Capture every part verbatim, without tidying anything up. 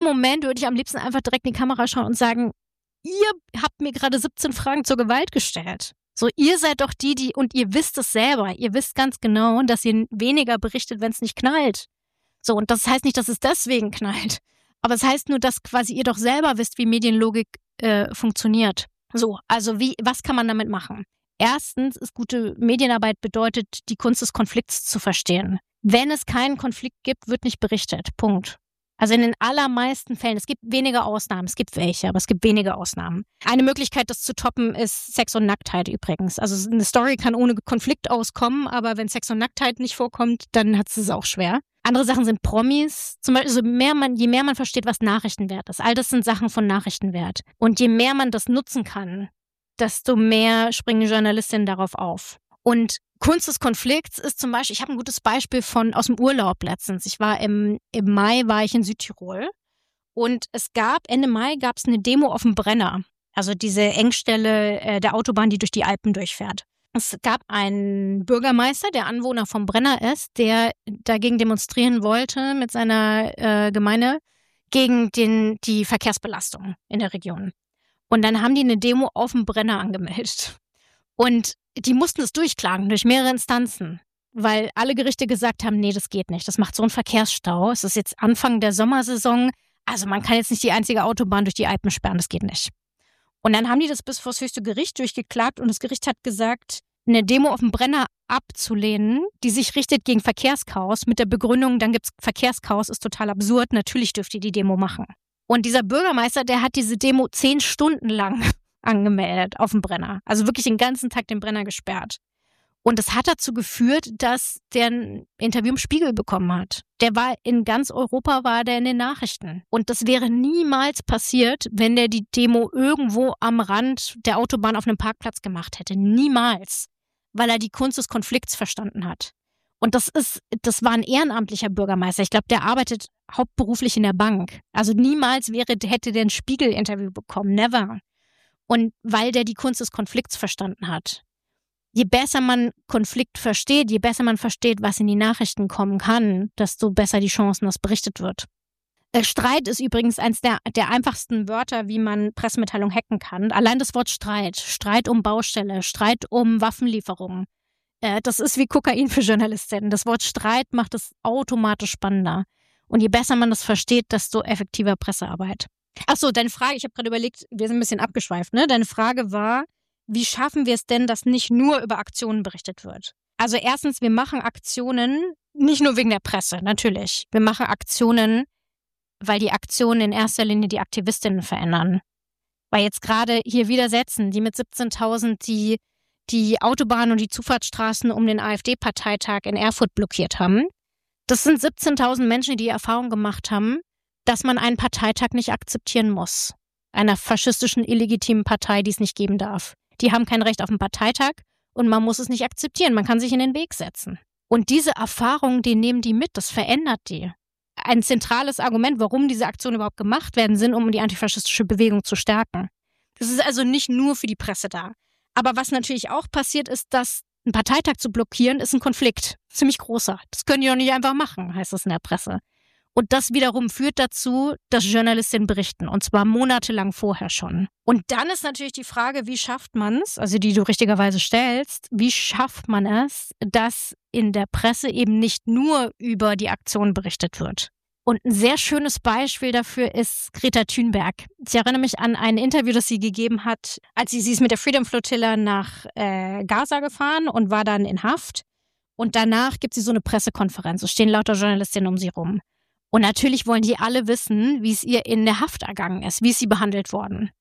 Moment würde ich am liebsten einfach direkt in die Kamera schauen und sagen, ihr habt mir gerade siebzehn Fragen zur Gewalt gestellt. So, ihr seid doch die, die, und ihr wisst es selber. Ihr wisst ganz genau, dass ihr weniger berichtet, wenn es nicht knallt. So, und das heißt nicht, dass es deswegen knallt. Aber es heißt nur, dass quasi ihr doch selber wisst, wie Medienlogik äh, funktioniert. So, also wie, was kann man damit machen? Erstens ist gute Medienarbeit bedeutet, die Kunst des Konflikts zu verstehen. Wenn es keinen Konflikt gibt, wird nicht berichtet. Punkt. Also in den allermeisten Fällen, es gibt wenige Ausnahmen, es gibt welche, aber es gibt wenige Ausnahmen. Eine Möglichkeit, das zu toppen, ist Sex und Nacktheit übrigens. Also eine Story kann ohne Konflikt auskommen, aber wenn Sex und Nacktheit nicht vorkommt, dann hat es auch schwer. Andere Sachen sind Promis. Zum Beispiel, also mehr man, je mehr man versteht, was Nachrichtenwert ist. All das sind Sachen von Nachrichtenwert. Und je mehr man das nutzen kann, desto mehr springen Journalistinnen darauf auf. Und Kunst des Konflikts ist zum Beispiel, ich habe ein gutes Beispiel von aus dem Urlaub letztens. Ich war im, im Mai war ich in Südtirol und es gab, Ende Mai gab es eine Demo auf dem Brenner. Also diese Engstelle äh, der Autobahn, die durch die Alpen durchfährt. Es gab einen Bürgermeister, der Anwohner vom Brenner ist, der dagegen demonstrieren wollte mit seiner äh, Gemeinde gegen den, die Verkehrsbelastung in der Region. Und dann haben die eine Demo auf dem Brenner angemeldet. Und die mussten es durchklagen durch mehrere Instanzen, weil alle Gerichte gesagt haben, nee, das geht nicht. Das macht so einen Verkehrsstau. Es ist jetzt Anfang der Sommersaison. Also man kann jetzt nicht die einzige Autobahn durch die Alpen sperren. Das geht nicht. Und dann haben die das bis vor das höchste Gericht durchgeklagt und das Gericht hat gesagt, eine Demo auf dem Brenner abzulehnen, die sich richtet gegen Verkehrschaos mit der Begründung, dann gibt es Verkehrschaos, ist total absurd. Natürlich dürft ihr die Demo machen. Und dieser Bürgermeister, der hat diese Demo zehn Stunden lang angemeldet auf dem Brenner. Also wirklich den ganzen Tag den Brenner gesperrt. Und das hat dazu geführt, dass der ein Interview im Spiegel bekommen hat. Der war in ganz Europa, war der in den Nachrichten. Und das wäre niemals passiert, wenn der die Demo irgendwo am Rand der Autobahn auf einem Parkplatz gemacht hätte. Niemals. Weil er die Kunst des Konflikts verstanden hat. Und das ist, das war ein ehrenamtlicher Bürgermeister. Ich glaube, der arbeitet hauptberuflich in der Bank. Also niemals wäre, hätte der ein Spiegel-Interview bekommen. Never. Und weil der die Kunst des Konflikts verstanden hat. Je besser man Konflikt versteht, je besser man versteht, was in die Nachrichten kommen kann, desto besser die Chancen, dass berichtet wird. Äh, Streit ist übrigens eines der, der einfachsten Wörter, wie man Pressemitteilung hacken kann. Allein das Wort Streit. Streit um Baustelle, Streit um Waffenlieferungen. Äh, das ist wie Kokain für Journalistinnen. Das Wort Streit macht es automatisch spannender. Und je besser man das versteht, desto effektiver Pressearbeit. Achso, deine Frage, ich habe gerade überlegt, wir sind ein bisschen abgeschweift, ne? Deine Frage war, wie schaffen wir es denn, dass nicht nur über Aktionen berichtet wird? Also erstens, wir machen Aktionen, nicht nur wegen der Presse, natürlich. Wir machen Aktionen, weil die Aktionen in erster Linie die Aktivistinnen verändern. Weil jetzt gerade hier widersetzen, die mit siebzehntausend die, die Autobahnen und die Zufahrtsstraßen um den AfD-Parteitag in Erfurt blockiert haben. Das sind siebzehntausend Menschen, die die Erfahrung gemacht haben, dass man einen Parteitag nicht akzeptieren muss. Einer faschistischen, illegitimen Partei, die es nicht geben darf. Die haben kein Recht auf einen Parteitag und man muss es nicht akzeptieren. Man kann sich in den Weg setzen. Und diese Erfahrungen, die nehmen die mit, das verändert die. Ein zentrales Argument, warum diese Aktionen überhaupt gemacht werden, sind, um die antifaschistische Bewegung zu stärken. Das ist also nicht nur für die Presse da. Aber was natürlich auch passiert ist, dass einen Parteitag zu blockieren, ist ein Konflikt. Ziemlich großer. Das können die doch nicht einfach machen, heißt es in der Presse. Und das wiederum führt dazu, dass Journalistinnen berichten. Und zwar monatelang vorher schon. Und dann ist natürlich die Frage, wie schafft man es, also die du richtigerweise stellst, wie schafft man es, dass in der Presse eben nicht nur über die Aktion berichtet wird. Und ein sehr schönes Beispiel dafür ist Greta Thunberg. Ich erinnere mich an ein Interview, das sie gegeben hat, als sie, sie ist mit der Freedom Flotilla nach äh, Gaza gefahren und war dann in Haft. Und danach gibt sie so eine Pressekonferenz. Es stehen lauter Journalistinnen um sie rum. Und natürlich wollen die alle wissen, wie es ihr in der Haft ergangen ist, wie ist sie behandelt worden.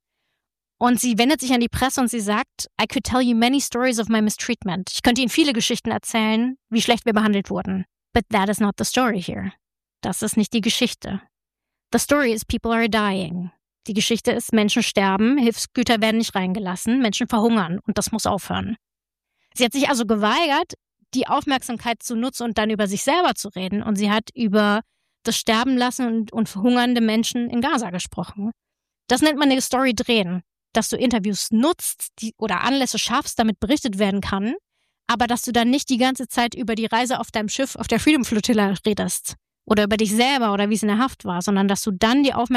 Und sie wendet sich an die Presse und sie sagt, I could tell you many stories of my mistreatment. Ich könnte Ihnen viele Geschichten erzählen, wie schlecht wir behandelt wurden. But that is not the story here. Das ist nicht die Geschichte. The story is people are dying. Die Geschichte ist, Menschen sterben, Hilfsgüter werden nicht reingelassen, Menschen verhungern und das muss aufhören. Sie hat sich also geweigert, die Aufmerksamkeit zu nutzen und dann über sich selber zu reden. Und sie hat über das Sterben lassen und, und verhungernde Menschen in Gaza gesprochen. Das nennt man eine Story drehen. Dass du Interviews nutzt die, oder Anlässe schaffst, damit berichtet werden kann, aber dass du dann nicht die ganze Zeit über die Reise auf deinem Schiff, auf der Freedom Flotilla redest oder über dich selber oder wie es in der Haft war, sondern dass du dann die Aufmerksamkeit